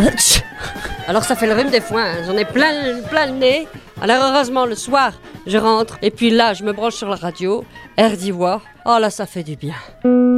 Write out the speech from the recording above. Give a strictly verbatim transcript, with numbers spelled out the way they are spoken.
Alors ça fait le rhume des foins, hein. J'en ai plein, plein le nez. Alors heureusement le soir, je rentre et puis là je me branche sur la radio, R d'Ivoire. Oh là ça fait du bien.